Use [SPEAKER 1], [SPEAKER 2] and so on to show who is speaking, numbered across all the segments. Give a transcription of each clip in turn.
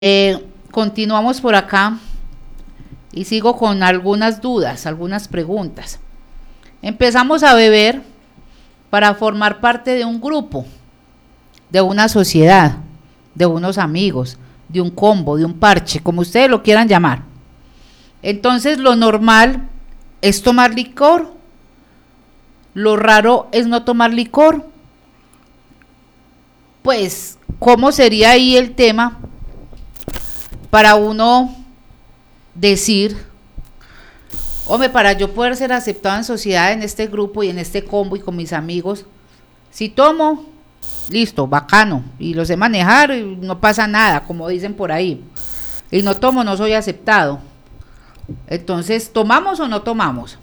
[SPEAKER 1] Continuamos por acá y sigo con algunas dudas, algunas preguntas. Empezamos a beber para formar parte de un grupo, de una sociedad, de unos amigos, de un combo, de un parche, como ustedes lo quieran llamar. Entonces lo normal es tomar licor, lo raro es no tomar licor. Pues, ¿cómo sería ahí el tema para uno decir, hombre, para yo poder ser aceptado en sociedad, en este grupo y en este combo y con mis amigos, si tomo, listo, bacano, y lo sé manejar, y no pasa nada, como dicen por ahí, y no tomo, no soy aceptado? Entonces, ¿tomamos o no tomamos?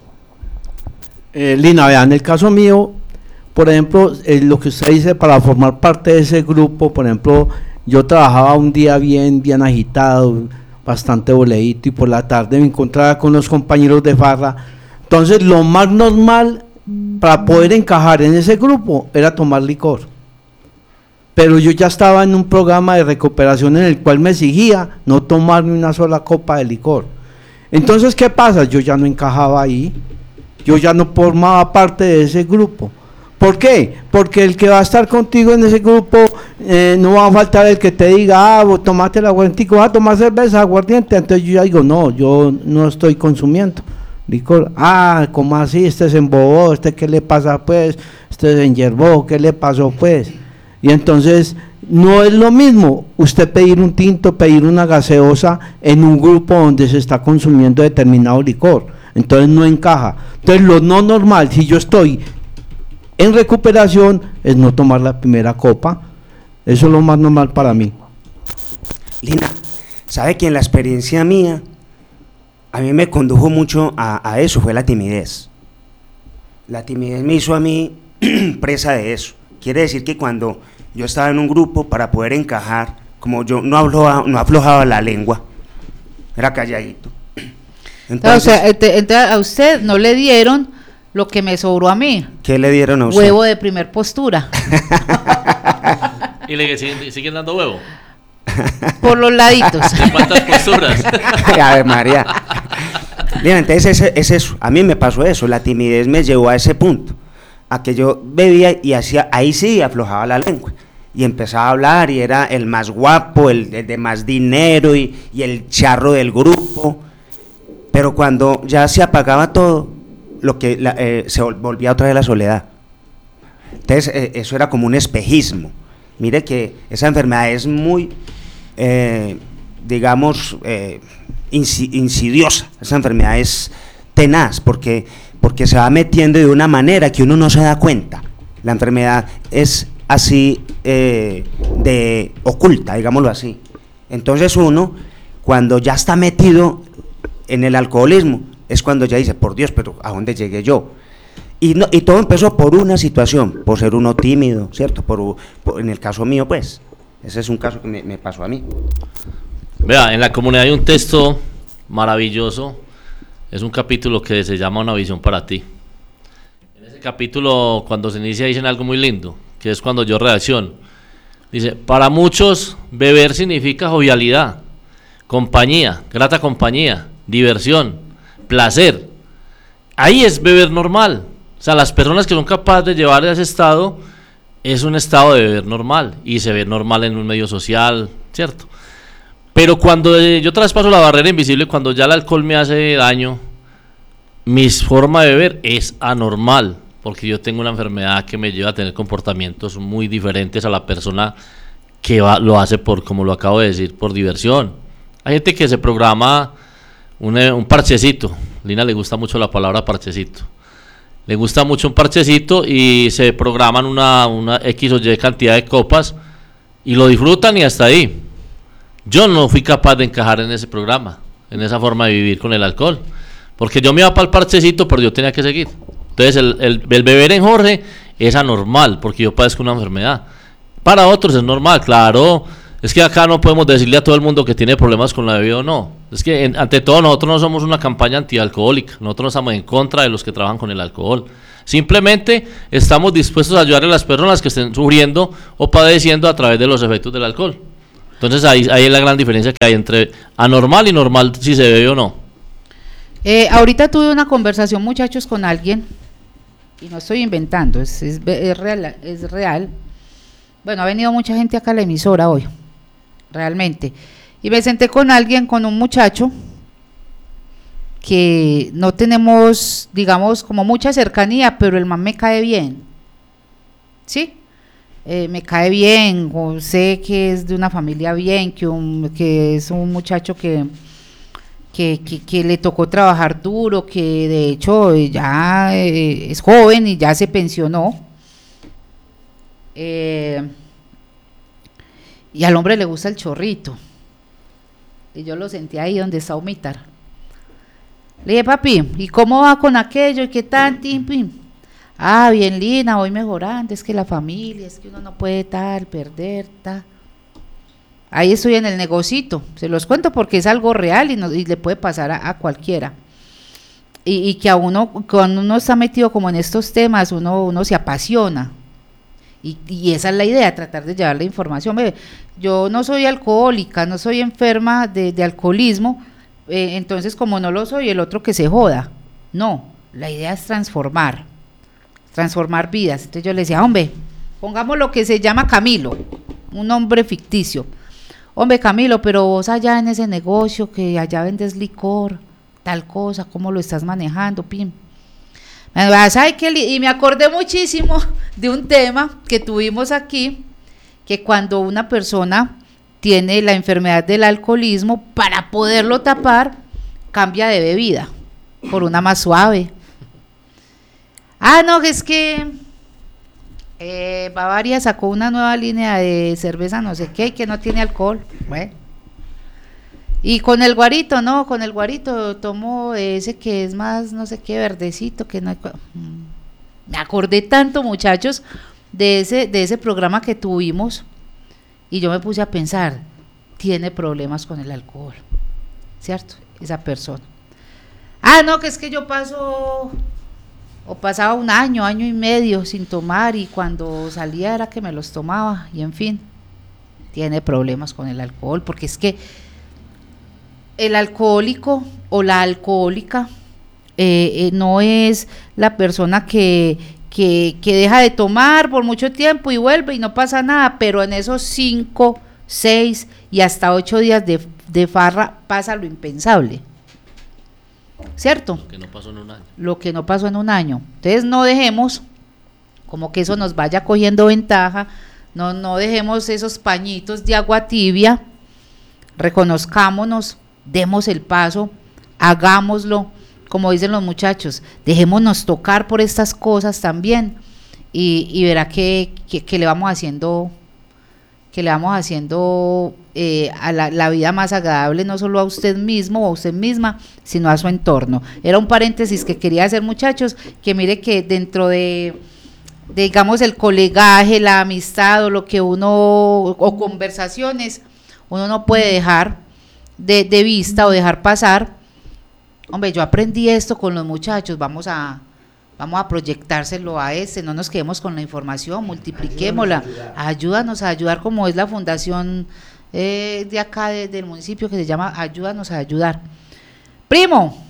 [SPEAKER 2] Lina, vean, en el caso mío, por ejemplo, lo que usted dice, para formar parte de ese grupo, por ejemplo, yo trabajaba un día bien agitado, bastante boleíto, y por la tarde me encontraba con los compañeros de farra. Entonces lo más normal para poder encajar en ese grupo era tomar licor, pero yo ya estaba en un programa de recuperación en el cual me exigía no tomar ni una sola copa de licor. Entonces, ¿qué pasa? Yo ya no encajaba ahí, yo ya no formaba parte de ese grupo. ¿Por qué? Porque el que va a estar contigo en ese grupo, no va a faltar el que te diga, vos tomate el aguardiente, vas a tomar cerveza, aguardiente. Entonces yo ya digo, no, yo no estoy consumiendo licor. ¿Cómo así? Este se embobó, ¿qué le pasa pues? Este se enyerbó, ¿qué le pasó pues? Y entonces no es lo mismo usted pedir un tinto, pedir una gaseosa en un grupo donde se está consumiendo determinado licor. Entonces no encaja. Entonces lo no normal, si yo estoy en recuperación, es no tomar la primera copa. Eso es lo más normal para mí.
[SPEAKER 3] Lina, ¿sabe que en la experiencia mía, a mí me condujo mucho a eso, fue la timidez? La timidez me hizo a mí presa de eso. Quiere decir que cuando yo estaba en un grupo, para poder encajar, como yo no aflojaba la lengua, era calladito.
[SPEAKER 1] Entonces, a usted no le dieron lo que me sobró a mí.
[SPEAKER 3] ¿Qué le dieron a usted?
[SPEAKER 1] Huevo de primer postura.
[SPEAKER 4] ¿Y le siguen dando huevo?
[SPEAKER 1] Por los laditos.
[SPEAKER 4] ¿De cuántas posturas?
[SPEAKER 3] Ave María. Mira, entonces es eso. A mí me pasó eso. La timidez me llevó a ese punto, a que yo bebía y hacía, ahí sí aflojaba la lengua y empezaba a hablar y era el más guapo, el de más dinero y el charro del grupo. Pero cuando ya se apagaba todo, se volvía otra vez la soledad. Entonces eso era como un espejismo. Mire que esa enfermedad es muy insidiosa. Esa enfermedad es tenaz porque se va metiendo de una manera que uno no se da cuenta. La enfermedad es así de oculta, digámoslo así. Entonces uno, cuando ya está metido en el alcoholismo, es cuando ya dice, por Dios, pero ¿a dónde llegué yo? Y todo empezó por una situación, por ser uno tímido, ¿cierto? En el caso mío, pues, ese es un caso que me pasó a mí.
[SPEAKER 4] Vea, en la comunidad hay un texto maravilloso, es un capítulo que se llama Una visión para ti. En ese capítulo, cuando se inicia, dicen algo muy lindo, que es cuando yo reacciono. Dice, para muchos, beber significa jovialidad, compañía, grata compañía, diversión, placer. Ahí es beber normal. O sea, las personas que son capaces de llevar a ese estado, es un estado de beber normal, y se ve normal en un medio social, ¿cierto? Pero cuando yo traspaso la barrera invisible, cuando ya el alcohol me hace daño, mi forma de beber es anormal, porque yo tengo una enfermedad que me lleva a tener comportamientos muy diferentes a la persona que lo hace por, como lo acabo de decir, por diversión. Hay gente que se programa un parchecito. Lina le gusta mucho la palabra parchecito. Le gusta mucho un parchecito y se programan una X o Y cantidad de copas y lo disfrutan y hasta ahí. Yo no fui capaz de encajar en ese programa, en esa forma de vivir con el alcohol, porque yo me iba para el parchecito, pero yo tenía que seguir. Entonces el beber en Jorge es anormal, porque yo padezco una enfermedad. Para otros es normal, claro. Es que acá no podemos decirle a todo el mundo que tiene problemas con la bebida o no. Es que ante todo nosotros no somos una campaña antialcohólica, nosotros no estamos en contra de los que trabajan con el alcohol. Simplemente estamos dispuestos a ayudar a las personas que estén sufriendo o padeciendo a través de los efectos del alcohol. Entonces ahí es la gran diferencia que hay entre anormal y normal, si se bebe o no.
[SPEAKER 1] Ahorita tuve una conversación, muchachos, con alguien, y no estoy inventando, es real. Bueno, ha venido mucha gente acá a la emisora hoy, realmente. Y me senté con alguien, con un muchacho, que no tenemos, digamos, como mucha cercanía, pero el man me cae bien. ¿Sí? Me cae bien, sé que es de una familia bien, que es un muchacho que le tocó trabajar duro, que de hecho ya es joven y ya se pensionó. Y al hombre le gusta el chorrito. Y yo lo sentí ahí donde está Omitar. Le dije, papi, ¿y cómo va con aquello? ¿Y qué tan, pim? Ah, bien, Lina, voy mejorando, es que la familia, es que uno no puede perder. Ahí estoy en el negocito, se los cuento porque es algo real y le puede pasar a cualquiera. Y que a uno, cuando uno está metido como en estos temas, uno se apasiona. Y esa es la idea, tratar de llevar la información. Yo no soy alcohólica, no soy enferma de alcoholismo, entonces como no lo soy, el otro que se joda. No, la idea es transformar vidas. Entonces yo le decía, hombre, pongamos lo que se llama Camilo, un nombre ficticio. Hombre, Camilo, pero vos allá en ese negocio que allá vendes licor, tal cosa, ¿cómo lo estás manejando, pim? ¿Sabe qué? Y me acordé muchísimo de un tema que tuvimos aquí, que cuando una persona tiene la enfermedad del alcoholismo, para poderlo tapar, cambia de bebida por una más suave. Ah, no, es que Bavaria sacó una nueva línea de cerveza no sé qué, que no tiene alcohol. Bueno. Y con el guarito, no, con el guarito tomo ese que es más no sé qué, verdecito, que no hay... Me acordé tanto, muchachos, de ese programa que tuvimos, y yo me puse a pensar, tiene problemas con el alcohol, ¿cierto? Esa persona. Ah, no, que es que yo pasaba un año y medio sin tomar, y cuando salía era que me los tomaba, y en fin, tiene problemas con el alcohol, porque es que el alcohólico o la alcohólica no es la persona que deja de tomar por mucho tiempo y vuelve y no pasa nada, pero en esos 5, 6 y hasta 8 días de farra pasa lo impensable, ¿cierto?
[SPEAKER 4] Lo que no pasó en un año.
[SPEAKER 1] Lo que no pasó en un año. Entonces no dejemos como que eso nos vaya cogiendo ventaja, no dejemos esos pañitos de agua tibia, reconozcámonos, demos el paso, hagámoslo, como dicen los muchachos, dejémonos tocar por estas cosas también, y verá que le vamos haciendo a la vida más agradable, no solo a usted mismo o a usted misma, sino a su entorno. Era un paréntesis que quería hacer, muchachos, que mire que dentro de digamos el colegaje, la amistad o lo que o conversaciones, uno no puede dejar de vista o dejar pasar. Hombre, yo aprendí esto con los muchachos, vamos a proyectárselo a no nos quedemos con la información, multipliquémosla, ayúdanos a ayudar, como es la fundación de acá del municipio que se llama Ayúdanos a Ayudar. Primo,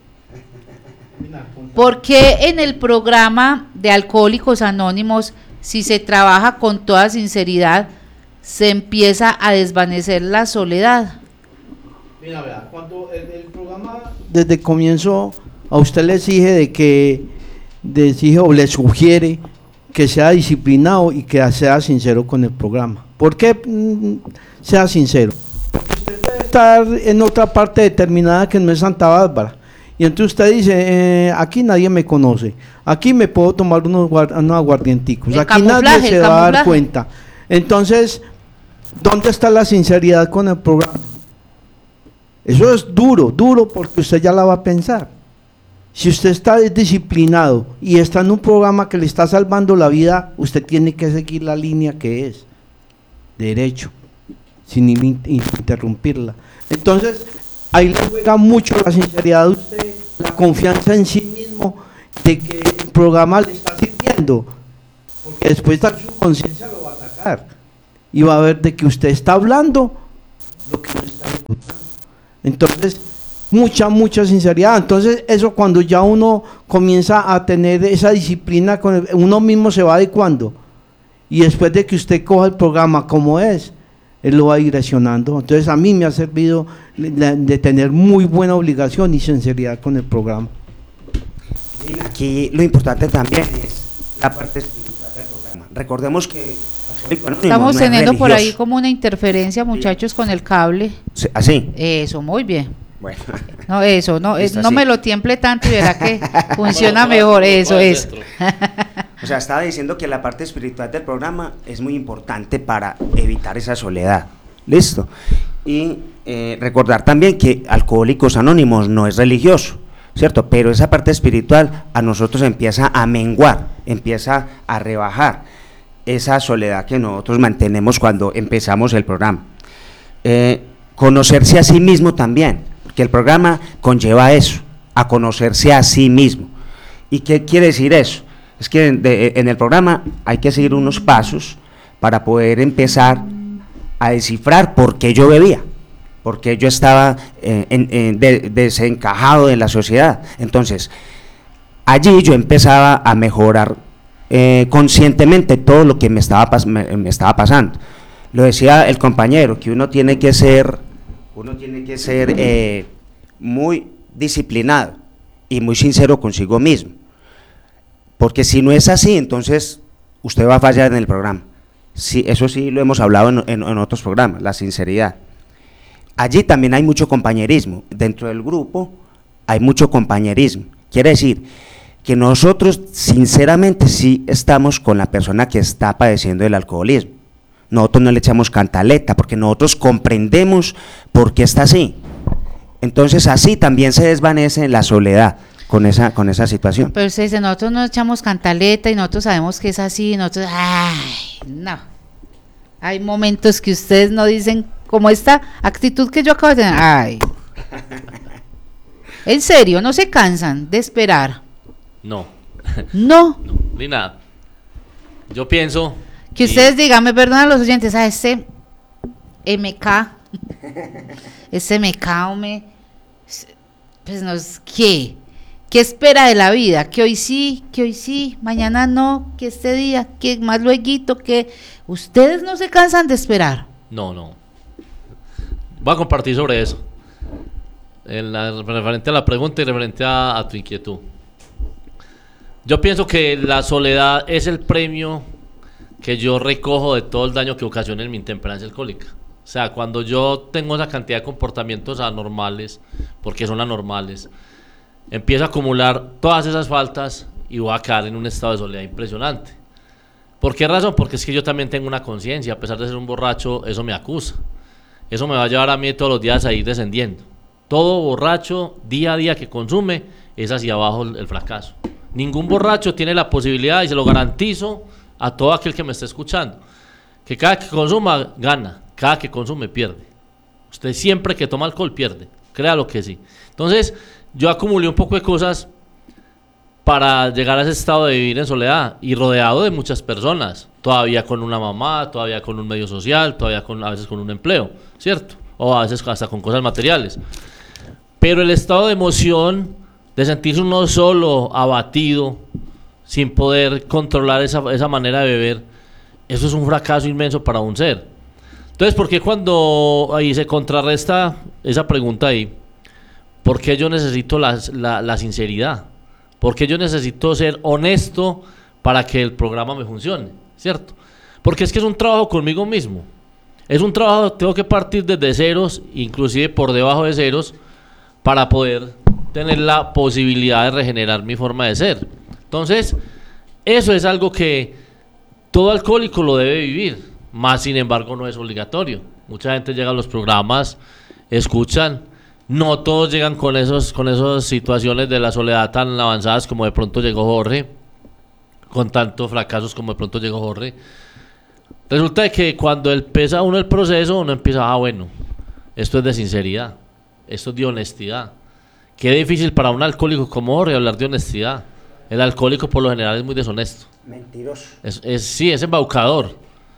[SPEAKER 1] ¿por qué en el programa de Alcohólicos Anónimos, si se trabaja con toda sinceridad, se empieza a desvanecer la soledad?
[SPEAKER 2] Mira, vea, cuando el programa desde el comienzo a usted le exige o le sugiere que sea disciplinado y que sea sincero con el programa. ¿Por qué sea sincero? Porque usted puede estar en otra parte determinada que no es Santa Bárbara, y entonces usted dice, aquí nadie me conoce, aquí me puedo tomar unos aguardienticos, aquí nadie se va a dar cuenta. Entonces, ¿dónde está la sinceridad con el programa? Eso es duro porque usted ya la va a pensar. Si usted está disciplinado y está en un programa que le está salvando la vida, usted tiene que seguir la línea que es derecho, sin interrumpirla. Entonces, ahí le juega mucho la sinceridad de usted, la confianza en sí mismo, de que el programa le está sirviendo, porque después su conciencia lo va a atacar. y va a ver de que usted está hablando lo que no está ejecutando. Entonces, mucha sinceridad. Entonces, eso cuando ya uno comienza a tener esa disciplina, uno mismo se va adecuando. Y después de que usted coja el programa como es, él lo va direccionando. Entonces, a mí me ha servido de tener muy buena obligación y sinceridad con el programa.
[SPEAKER 3] Aquí lo importante también es la parte espiritual del programa. Recordemos que
[SPEAKER 1] estamos
[SPEAKER 3] no
[SPEAKER 1] teniendo
[SPEAKER 3] es
[SPEAKER 1] por ahí como una interferencia, muchachos, con el cable.
[SPEAKER 3] Sí, así.
[SPEAKER 1] Eso, muy bien.
[SPEAKER 3] Bueno.
[SPEAKER 1] No, eso, no,
[SPEAKER 3] Listo,
[SPEAKER 1] no
[SPEAKER 3] así.
[SPEAKER 1] me lo tiemple tanto y verá que funciona mejor, eso es.
[SPEAKER 3] O sea, estaba diciendo que la parte espiritual del programa es muy importante para evitar esa soledad. Listo. Y recordar también que Alcohólicos Anónimos no es religioso, ¿cierto? Pero esa parte espiritual a nosotros empieza a menguar, empieza a rebajar esa soledad que nosotros mantenemos cuando empezamos el programa. Conocerse a sí mismo también, porque el programa conlleva eso, a conocerse a sí mismo. ¿Y qué quiere decir eso? Es que en el programa hay que seguir unos pasos para poder empezar a descifrar por qué yo bebía, por qué yo estaba desencajado de la sociedad. Entonces, allí yo empezaba a mejorar conscientemente todo lo que me estaba pasando. Lo decía el compañero, que uno tiene que ser muy disciplinado y muy sincero consigo mismo, porque si no es así, entonces usted va a fallar en el programa. Sí, eso sí lo hemos hablado en otros programas, la sinceridad. Allí también hay mucho compañerismo, dentro del grupo hay mucho compañerismo, quiere decir que nosotros sinceramente sí estamos con la persona que está padeciendo el alcoholismo. Nosotros no le echamos cantaleta, porque nosotros comprendemos por qué está así. Entonces así también se desvanece la soledad con esa situación.
[SPEAKER 1] Pero usted dice, nosotros no echamos cantaleta y nosotros sabemos que es así, y nosotros, ay, no. Hay momentos que ustedes no dicen, como esta actitud que yo acabo de tener, ay. En serio, ¿no se cansan de esperar?
[SPEAKER 4] No.
[SPEAKER 1] No.
[SPEAKER 4] No, ni nada. Yo pienso...
[SPEAKER 1] Que ustedes digan, me perdonan los oyentes, a ese MK, hombre, pues no es, ¿qué espera de la vida? Que hoy sí, mañana no, que este día, que más lueguito, que ustedes no se cansan de esperar.
[SPEAKER 4] No. Voy a compartir sobre eso. Referente a la pregunta y referente a tu inquietud. Yo pienso que la soledad es el premio que yo recojo de todo el daño que ocasiona en mi intemperancia alcohólica. O sea, cuando yo tengo esa cantidad de comportamientos anormales, porque son anormales, empiezo a acumular todas esas faltas y voy a caer en un estado de soledad impresionante. ¿Por qué razón? Porque es que yo también tengo una conciencia, a pesar de ser un borracho, eso me acusa. Eso me va a llevar a mí todos los días a ir descendiendo. Todo borracho, día a día que consume, es hacia abajo el fracaso. Ningún borracho tiene la posibilidad, y se lo garantizo a todo aquel que me esté escuchando, que cada que consuma gana, cada que consume pierde. Usted siempre que toma alcohol pierde, créalo que sí. Entonces yo acumulé un poco de cosas para llegar a ese estado de vivir en soledad y rodeado de muchas personas, todavía con una mamá, todavía con un medio social, todavía a veces con un empleo, ¿cierto? O a veces hasta con cosas materiales. Pero el estado de emoción, de sentirse uno solo, abatido, sin poder controlar esa manera de beber, eso es un fracaso inmenso para un ser. Entonces, ¿por qué cuando ahí se contrarresta esa pregunta ahí? ¿Por qué yo necesito la sinceridad? ¿Por qué yo necesito ser honesto para que el programa me funcione? ¿Cierto? Porque es que es un trabajo conmigo mismo. Es un trabajo, tengo que partir desde ceros, inclusive por debajo de ceros, para poder tener la posibilidad de regenerar mi forma de ser. Entonces, eso es algo que todo alcohólico lo debe vivir, más sin embargo no es obligatorio. Mucha gente llega a los programas, escuchan, no todos llegan con esas situaciones de la soledad tan avanzadas como de pronto llegó Jorge, con tantos fracasos como de pronto llegó Jorge. Resulta de que cuando empieza uno el proceso, uno empieza, bueno, esto es de sinceridad, esto es de honestidad. Qué difícil para un alcohólico como Jorge hablar de honestidad. El alcohólico por lo general es muy deshonesto.
[SPEAKER 3] Mentiroso.
[SPEAKER 4] Sí, es embaucador.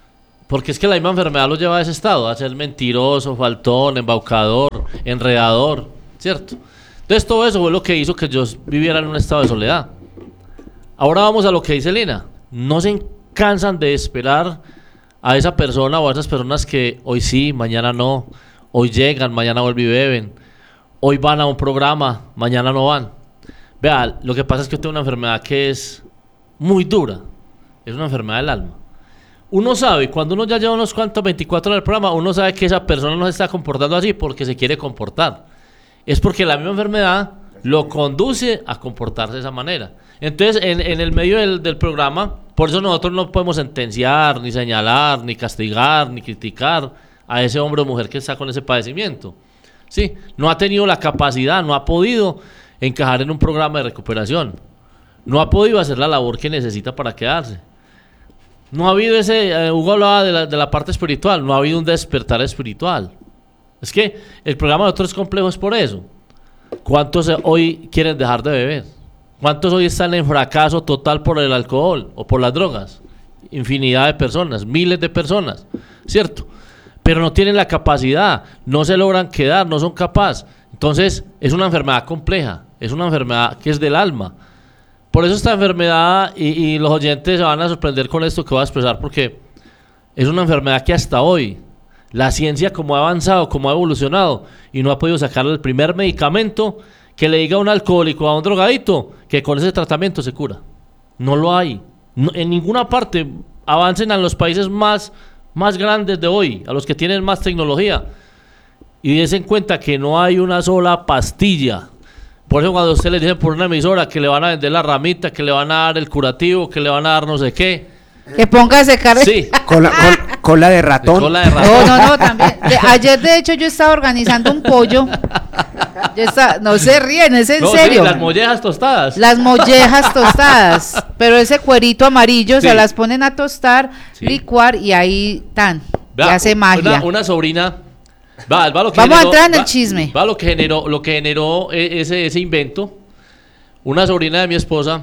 [SPEAKER 4] Porque es que la misma enfermedad lo lleva a ese estado, a ser mentiroso, faltón, embaucador, enredador, ¿cierto? Entonces todo eso fue lo que hizo que yo viviera en un estado de soledad. Ahora vamos a lo que dice Lina. No se cansan de esperar a esa persona o a esas personas que hoy sí, mañana no, hoy llegan, mañana vuelven y beben, hoy van a un programa, mañana no van. Vea, lo que pasa es que yo tengo una enfermedad que es muy dura, es una enfermedad del alma. Uno sabe, cuando uno ya lleva unos cuantos 24 horas del programa, uno sabe que esa persona no se está comportando así porque se quiere comportar. Es porque la misma enfermedad lo conduce a comportarse de esa manera. Entonces, en el medio del programa, por eso nosotros no podemos sentenciar, ni señalar, ni castigar, ni criticar a ese hombre o mujer que está con ese padecimiento. Sí, no ha tenido la capacidad, no ha podido encajar en un programa de recuperación. No ha podido hacer la labor que necesita para quedarse. No ha habido ese, Hugo hablaba de la parte espiritual, no ha habido un despertar espiritual. Es que el programa de nosotros es complejo, es por eso. ¿Cuántos hoy quieren dejar de beber? ¿Cuántos hoy están en fracaso total por el alcohol o por las drogas? Infinidad de personas, miles de personas, ¿cierto? Pero no tienen la capacidad, no se logran quedar, no son capaces. Entonces, es una enfermedad compleja, es una enfermedad que es del alma. Por eso esta enfermedad, y los oyentes se van a sorprender con esto que voy a expresar, porque es una enfermedad que hasta hoy, la ciencia como ha avanzado, como ha evolucionado, y no ha podido sacarle el primer medicamento que le diga a un alcohólico, a un drogadito, que con ese tratamiento se cura. No lo hay. No, en ninguna parte. Avancen a los países más grandes de hoy, a los que tienen más tecnología, y dense cuenta que no hay una sola pastilla. Por eso cuando usted le dicen por una emisora que le van a vender la ramita, que le van a dar el curativo, que le van a dar no sé qué.
[SPEAKER 1] Que póngase cara.
[SPEAKER 4] Sí.
[SPEAKER 3] Cola de ratón.
[SPEAKER 4] Cola de ratón.
[SPEAKER 1] No, también. Ayer, de hecho, yo estaba organizando un pollo. No se ríen, es en serio.
[SPEAKER 4] Sí, las mollejas tostadas.
[SPEAKER 1] Las mollejas tostadas. Pero ese cuerito amarillo se las ponen a tostar, licuar y ahí tan. Y hace magia.
[SPEAKER 4] Una sobrina.
[SPEAKER 1] Vamos a entrar en el chisme.
[SPEAKER 4] Lo que generó ese invento. Una sobrina de mi esposa,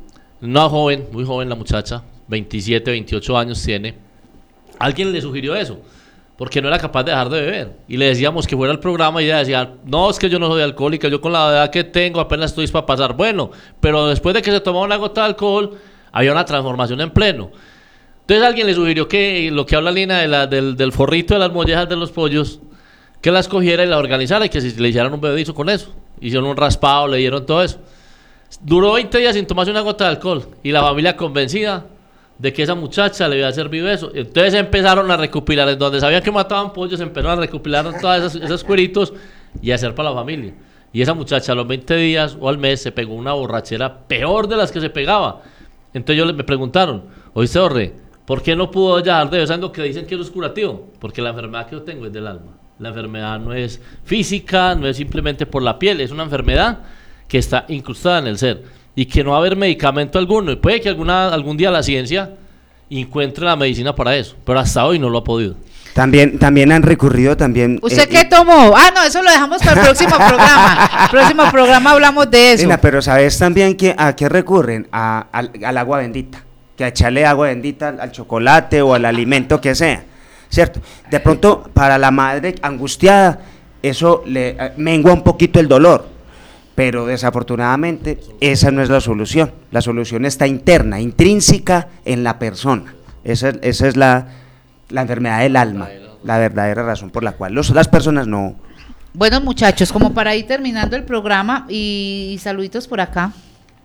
[SPEAKER 4] una joven, muy joven la muchacha, 27, 28 años tiene. Alguien le sugirió eso, porque no era capaz de dejar de beber. Y le decíamos que fuera al programa y ella decía, no, es que yo no soy alcohólica, yo con la edad que tengo apenas estoy para pasar. Bueno, pero después de que se tomaba una gota de alcohol, había una transformación en pleno. Entonces alguien le sugirió que lo que habla Lina del forrito de las mollejas de los pollos, que las cogiera y la organizara y que le hicieran un bebedizo con eso. Hicieron un raspado, le dieron todo eso. Duró 20 días sin tomarse una gota de alcohol y la familia convencida de que esa muchacha le había servido eso. Entonces empezaron a recopilar, en donde sabían que mataban pollos, empezaron a recopilar todos esos cueritos y a hacer para la familia. Y esa muchacha a los 20 días o al mes se pegó una borrachera peor de las que se pegaba. Entonces me preguntaron, oíste, Orre, ¿por qué no pudo dejar de beber? ¿Saben lo que dicen que eso es curativo? Porque la enfermedad que yo tengo es del alma. La enfermedad no es física, no es simplemente por la piel, es una enfermedad que está incrustada en el ser y que no va a haber medicamento alguno. Y puede que algún día la ciencia encuentre la medicina para eso, pero hasta hoy no lo ha podido.
[SPEAKER 3] También han recurrido también.
[SPEAKER 1] ¿Usted qué tomó? No, eso lo dejamos para el próximo programa. El próximo programa hablamos de eso.
[SPEAKER 3] Mira, pero ¿sabes también a qué recurren? Al agua bendita, que a echarle agua bendita al chocolate o al alimento que sea, ¿cierto? De pronto, para la madre angustiada, eso le mengua un poquito el dolor. Pero desafortunadamente esa no es la solución. La solución está interna, intrínseca en la persona. Esa es la enfermedad del alma, la verdadera razón por la cual las personas no.
[SPEAKER 1] Bueno, muchachos, como para ir terminando el programa y saluditos por acá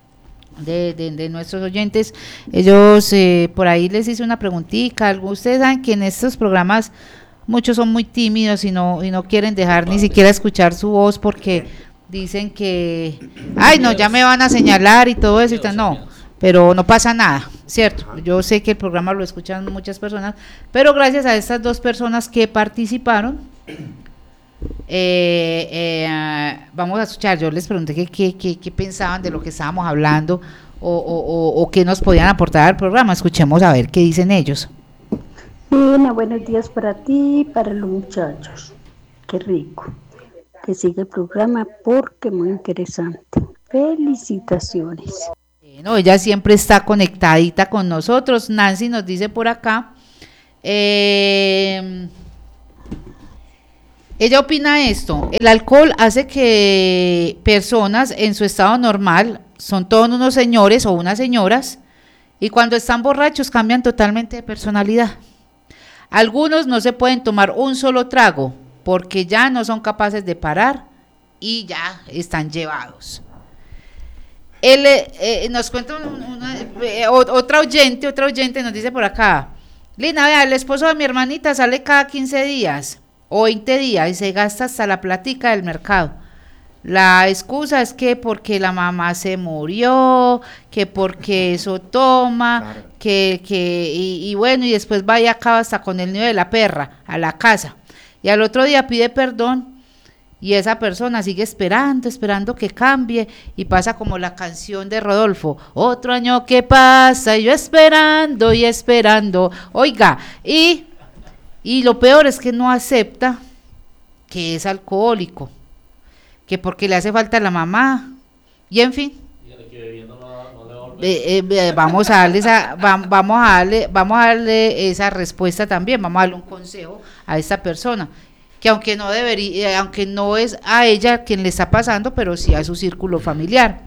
[SPEAKER 1] de nuestros oyentes. Ellos por ahí les hice una preguntita. Ustedes saben que en estos programas muchos son muy tímidos y no quieren dejar ni siquiera escuchar su voz porque dicen que, no, ya me van a señalar y todo eso, no, pero no pasa nada, ¿cierto? Yo sé que el programa lo escuchan muchas personas, pero gracias a estas dos personas que participaron, vamos a escuchar. Yo les pregunté qué pensaban de lo que estábamos hablando o qué nos podían aportar al programa. Escuchemos a ver qué dicen ellos.
[SPEAKER 5] Bueno, buenos días para ti y para los muchachos. Qué rico que siga el programa porque muy interesante. Felicitaciones.
[SPEAKER 1] Bueno, ella siempre está conectadita con nosotros. Nancy nos dice por acá Ella opina esto: el alcohol hace que personas en su estado normal, son todos unos señores o unas señoras, y cuando están borrachos cambian totalmente de personalidad. Algunos no se pueden tomar un solo trago porque ya no son capaces de parar y ya están llevados. Él nos cuenta otra oyente nos dice por acá: Lina, vea, el esposo de mi hermanita sale cada 15 días o 20 días y se gasta hasta la platica del mercado. La excusa es que porque la mamá se murió, que porque eso toma, claro. Y bueno, y después va y acaba hasta con el niño de la perra a la casa. Y al otro día pide perdón y esa persona sigue esperando que cambie, y pasa como la canción de Rodolfo: otro año que pasa y yo esperando y esperando. Oiga, y lo peor es que no acepta que es alcohólico, que porque le hace falta la mamá, y en fin. Vamos a darle esa respuesta también, vamos a darle un consejo a esta persona, que aunque no debería, aunque no es a ella quien le está pasando, pero sí a su círculo familiar.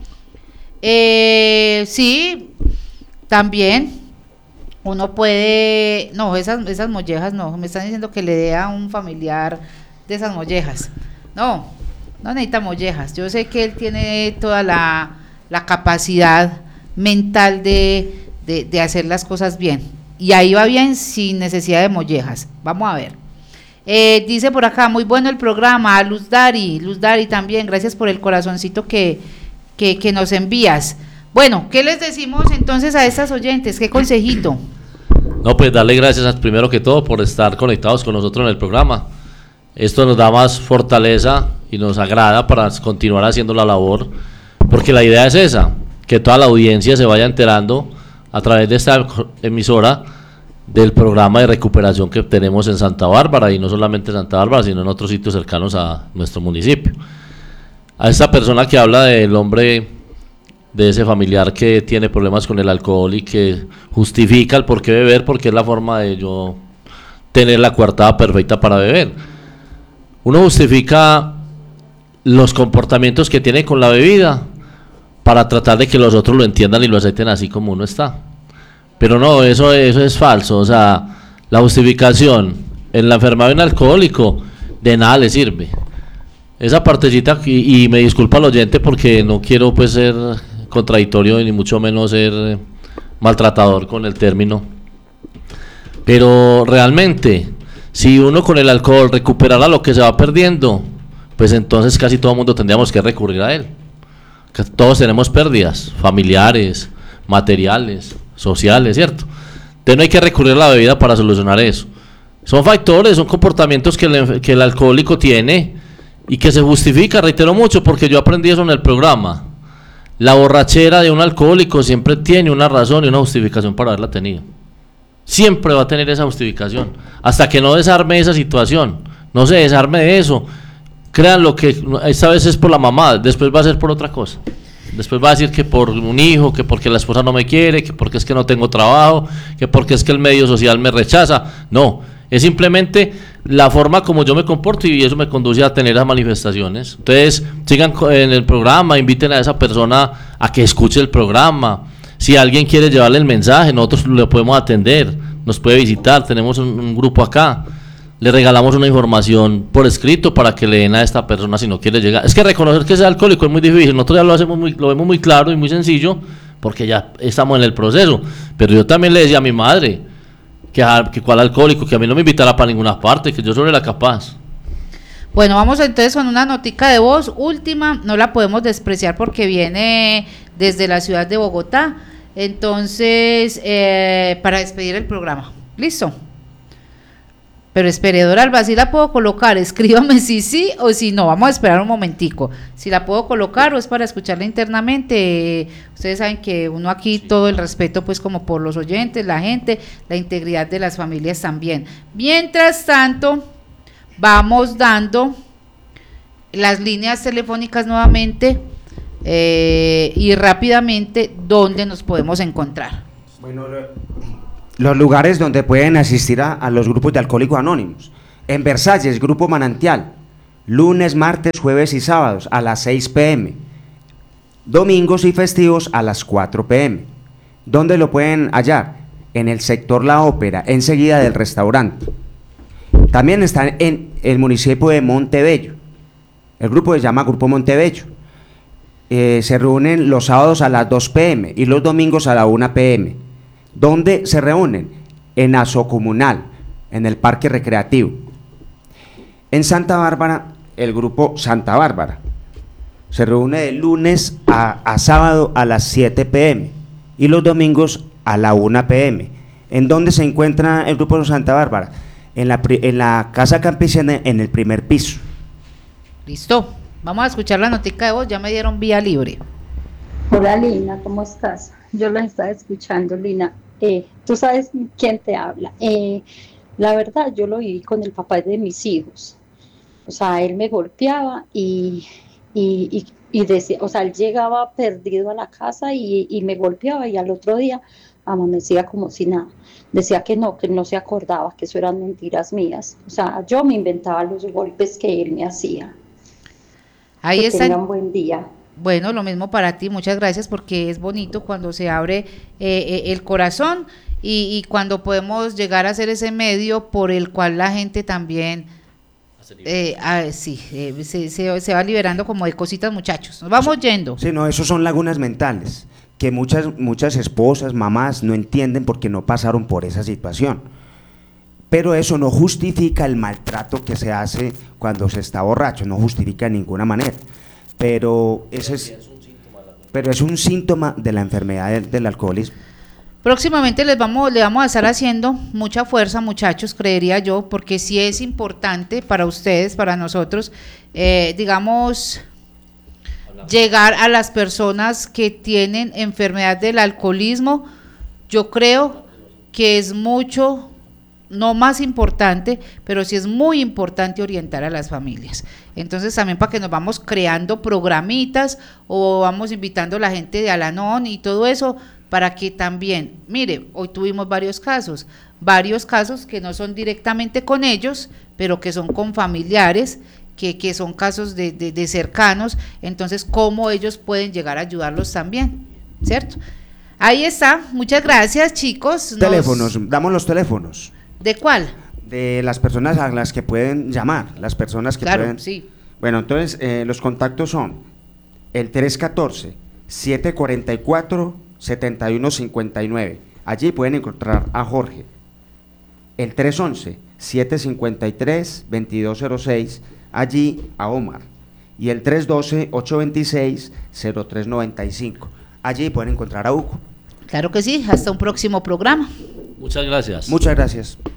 [SPEAKER 1] Sí, también uno puede, no, esas mollejas no, me están diciendo que le dé a un familiar de esas mollejas. No necesita mollejas. Yo sé que él tiene toda la capacidad mental de hacer las cosas bien, y ahí va bien sin necesidad de mollejas. Vamos a ver. Dice por acá: muy bueno el programa. Luz Dari también, gracias por el corazoncito que nos envías. Bueno, ¿qué les decimos entonces a estas oyentes? ¿Qué consejito?
[SPEAKER 4] No, pues darle gracias primero que todo por estar conectados con nosotros en el programa. Esto nos da más fortaleza y nos agrada para continuar haciendo la labor, porque la idea es esa, que toda la audiencia se vaya enterando a través de esta emisora del programa de recuperación que tenemos en Santa Bárbara, y no solamente en Santa Bárbara, sino en otros sitios cercanos a nuestro municipio. A esta persona que habla del hombre, de ese familiar que tiene problemas con el alcohol y que justifica el por qué beber, porque es la forma de yo tener la coartada perfecta para beber. Uno justifica los comportamientos que tiene con la bebida para tratar de que los otros lo entiendan y lo acepten así como uno está. Pero no, eso es falso. O sea, la justificación en la enfermedad de un alcohólico de nada le sirve. Esa partecita, y me disculpa al oyente porque no quiero pues ser contradictorio y ni mucho menos ser maltratador con el término, pero realmente si uno con el alcohol recuperara lo que se va perdiendo, pues entonces casi todo el mundo tendríamos que recurrir a él. Todos tenemos pérdidas familiares, materiales, sociales, ¿cierto? Entonces no hay que recurrir a la bebida para solucionar eso. Son factores, son comportamientos que el alcohólico tiene y que se justifica, reitero mucho, porque yo aprendí eso en el programa. La borrachera de un alcohólico siempre tiene una razón y una justificación para haberla tenido. Siempre va a tener esa justificación, hasta que no desarme esa situación, no se desarme de eso. Crean lo que esta vez es por la mamá, después va a ser por otra cosa. Después va a decir que por un hijo, que porque la esposa no me quiere, que porque es que no tengo trabajo, que porque es que el medio social me rechaza. No, es simplemente la forma como yo me comporto, y eso me conduce a tener las manifestaciones. Entonces sigan en el programa, inviten a esa persona a que escuche el programa. Si alguien quiere llevarle el mensaje, nosotros le podemos atender, nos puede visitar, tenemos un grupo acá, le regalamos una información por escrito para que le den a esta persona si no quiere llegar. Es que reconocer que es alcohólico es muy difícil, nosotros ya lo vemos muy claro y muy sencillo, porque ya estamos en el proceso. Pero yo también le decía a mi madre que cuál alcohólico, que a mí no me invitara para ninguna parte, que yo solo era capaz.
[SPEAKER 1] Bueno, vamos entonces con una notica de voz última, no la podemos despreciar porque viene desde la ciudad de Bogotá. Entonces, para despedir el programa, ¿listo? Pero espere, Dora Alba, ¿sí la puedo colocar? Escríbame si sí o si no, vamos a esperar un momentico, si la puedo colocar o es para escucharla internamente. Ustedes saben que uno aquí, sí, todo el respeto pues como por los oyentes, la gente, la integridad de las familias también. Mientras tanto, vamos dando las líneas telefónicas nuevamente y rápidamente dónde nos podemos encontrar.
[SPEAKER 3] Bueno, Los lugares donde pueden asistir a los grupos de Alcohólicos Anónimos. En Versalles, Grupo Manantial, lunes, martes, jueves y sábados a las 6 p.m. Domingos y festivos a las 4 p.m. ¿Dónde lo pueden hallar? En el sector La Ópera, enseguida del restaurante. También están en el municipio de Montebello. El grupo se llama Grupo Montebello. Se reúnen los sábados a las 2 p.m. y los domingos a la 1 p.m. ¿Dónde se reúnen? En Asocomunal, en el Parque Recreativo. En Santa Bárbara, el grupo Santa Bárbara se reúne de lunes a sábado a las 7 p.m. y los domingos a la 1 p.m. ¿En dónde se encuentra el grupo Santa Bárbara? En la Casa Campesina, en el primer piso.
[SPEAKER 1] Listo. Vamos a escuchar la notica de voz, ya me dieron vía libre.
[SPEAKER 5] Hola Lina, ¿cómo estás? Yo la estaba escuchando, Lina. Tú sabes quién te habla. La verdad, yo lo viví con el papá de mis hijos. O sea, él me golpeaba y decía, o sea, él llegaba perdido a la casa y me golpeaba, y al otro día amanecía como si nada. Decía que no se acordaba, que eso eran mentiras mías. O sea, yo me inventaba los golpes que él me hacía.
[SPEAKER 1] Ahí
[SPEAKER 5] que
[SPEAKER 1] está.
[SPEAKER 5] tengan buen día.
[SPEAKER 1] Bueno, lo mismo para ti, muchas gracias, porque es bonito cuando se abre el corazón y cuando podemos llegar a ser ese medio por el cual la gente también se va liberando como de cositas, muchachos. Nos vamos yendo.
[SPEAKER 3] Sí, no, esos son lagunas mentales que muchas esposas, mamás no entienden porque no pasaron por esa situación. Pero eso no justifica el maltrato que se hace cuando se está borracho, no justifica de ninguna manera. Pero es un síntoma de la enfermedad del alcoholismo.
[SPEAKER 1] Próximamente le vamos a estar haciendo mucha fuerza, muchachos, creería yo, porque sí es importante para ustedes, para nosotros, digamos, llegar a las personas que tienen enfermedad del alcoholismo. Yo creo que es mucho, no más importante, pero sí es muy importante orientar a las familias. Entonces también para que nos vamos creando programitas o vamos invitando a la gente de Al-Anon y todo eso, para que también, mire, hoy tuvimos varios casos que no son directamente con ellos, pero que son con familiares, que son casos de cercanos, entonces cómo ellos pueden llegar a ayudarlos también, ¿cierto? Ahí está, muchas gracias, chicos.
[SPEAKER 3] Teléfonos, damos los teléfonos.
[SPEAKER 1] ¿De cuál?
[SPEAKER 3] De las personas a las que pueden llamar, las personas que
[SPEAKER 1] claro,
[SPEAKER 3] pueden...
[SPEAKER 1] sí.
[SPEAKER 3] Bueno, entonces los contactos son el 314-744-7159, allí pueden encontrar a Jorge. El 311-753-2206, allí a Omar. Y el 312-826-0395, allí pueden encontrar a Hugo.
[SPEAKER 1] Claro que sí, hasta un próximo programa.
[SPEAKER 4] Muchas gracias.
[SPEAKER 3] Muchas gracias.